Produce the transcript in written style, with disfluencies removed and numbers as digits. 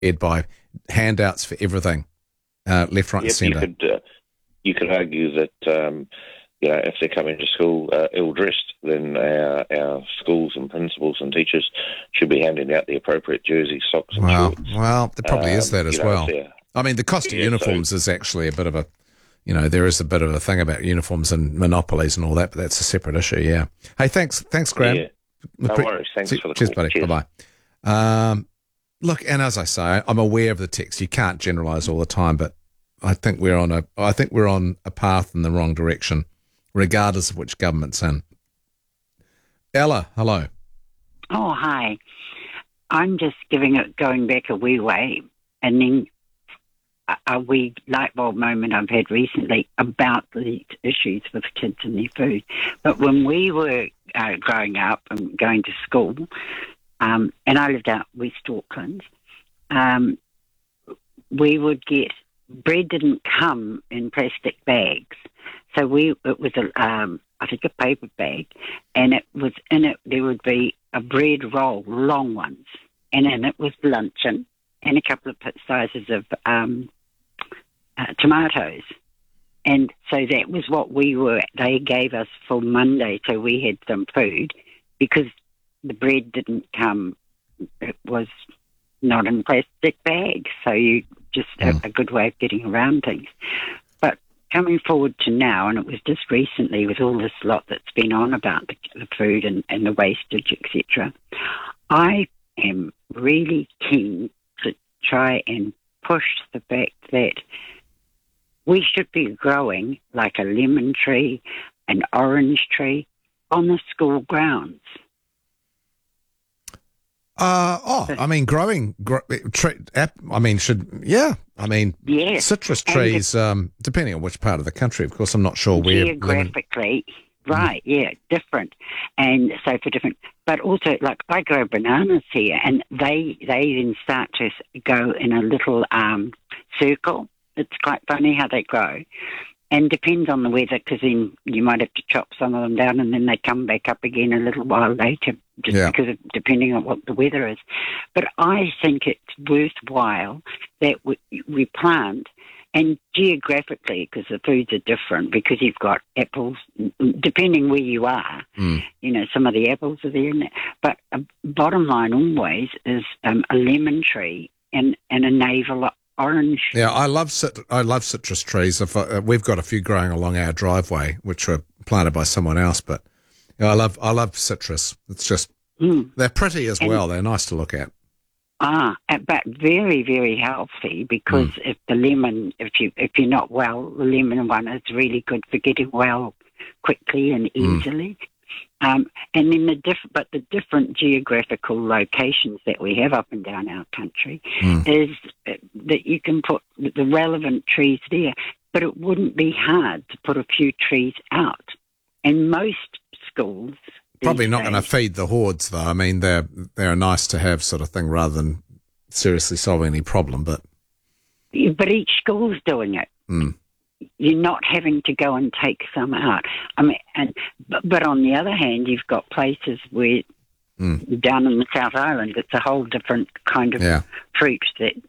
led by handouts for everything, left, right, and centre. You could argue that if they're coming to school ill-dressed, then our schools and principals and teachers should be handing out the appropriate jerseys, socks and shorts. Well, there probably is that as well. I mean, the cost of uniforms is actually a bit of a, there is a bit of a thing about uniforms and monopolies and all that, but that's a separate issue, yeah. Hey, thanks, Graham. Yeah. No worries. Thanks for the call. Cheers, buddy. Cheers. Bye-bye. Look, and as I say, I'm aware of the text. You can't generalise all the time, but I think we're on a path in the wrong direction, regardless of which government's in. Ella, hello. Oh, hi. I'm just going back a wee way, and then a wee light bulb moment I've had recently about the issues with kids and their food. But when we were growing up and going to school, and I lived out West Auckland, we would get bread didn't come in plastic bags, so it was I think a paper bag, and in it there would be a bread roll, long ones, and in it was luncheon and a couple of sizes of tomatoes. And so that was what they gave us for Monday, so we had some food, because the bread didn't come, it was not in plastic bags, so you just a good way of getting around things. But coming forward to now, and it was just recently with all this lot that's been on about the food and the wastage, etc., I am really keen to try and push the fact that we should be growing like a lemon tree, an orange tree on the school grounds. Citrus trees, depending on which part of the country, of course, I'm not sure where. Geographically, right, yeah, different. And so for different, but also, like, I grow bananas here, and they then start to go in a little circle. It's quite funny how they grow. And depends on the weather, because then you might have to chop some of them down and then they come back up again a little while later, because of depending on what the weather is. But I think it's worthwhile that we plant, and geographically, because the foods are different, because you've got apples, depending where you are, some of the apples are there. But bottom line always is a lemon tree and a navel orange. Yeah, I love citrus trees. We've got a few growing along our driveway, which were planted by someone else. But I love citrus. It's just they're pretty as well. They're nice to look at. But very, very healthy, because if you're not well, the lemon one is really good for getting well quickly and easily. And then the different geographical locations that we have up and down our country is that you can put the relevant trees there, but it wouldn't be hard to put a few trees out. And most schools probably not going to feed the hordes, though. I mean, they're a nice to have sort of thing rather than seriously solving any problem. But each school's doing it. You're not having to go and take some out. I mean, but on the other hand, you've got places where down in the South Island, it's a whole different kind of fruit that